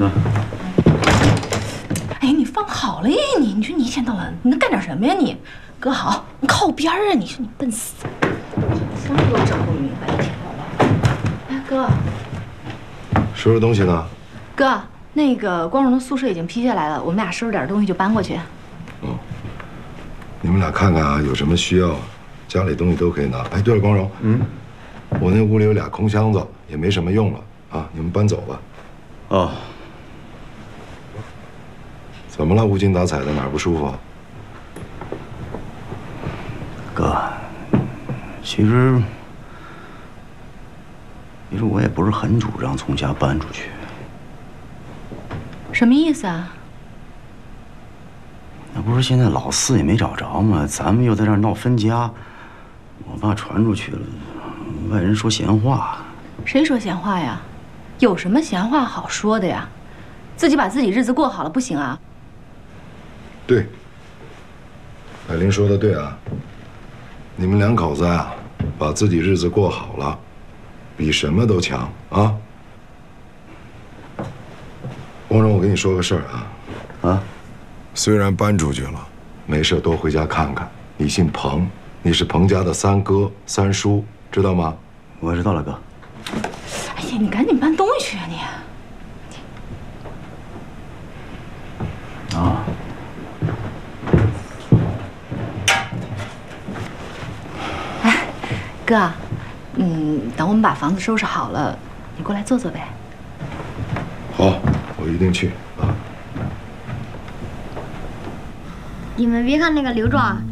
那。 哎，你放好了呀你！你说你一天到晚你能干点什么呀你？哥好，你靠边啊！你说你笨死，想给我整不明白一天到晚。哎，哥， 收拾东西呢？ 哥，那个光荣的宿舍已经批下来了，我们俩收拾点东西就搬过去。 哦，你们俩看看啊，有什么需要，家里东西都可以拿。哎，对了，光荣，我那屋里有俩空箱子，也没什么用了啊，你们搬走吧。 哦。 怎么了？无精打采的，哪儿不舒服啊？ 哥，其实我也不是很主张从家搬出去。 什么意思啊？ 那不是现在老四也没找着吗？咱们又在这儿闹分家，我爸传出去了，外人说闲话。 谁说闲话呀？有什么闲话好说的呀？自己把自己日子过好了不行啊？ 对，海林说的对啊，你们两口子啊，把自己日子过好了，比什么都强啊！光荣，我跟你说个事儿啊，虽然搬出去了，没事多回家看看。你姓彭，你是彭家的三哥三叔，知道吗？ 我知道了，哥。 哎呀，你赶紧搬东西去啊你！ 啊。 哎，哥，等我们把房子收拾好了，你过来坐坐呗。 好，我一定去啊。 你们别看那个刘壮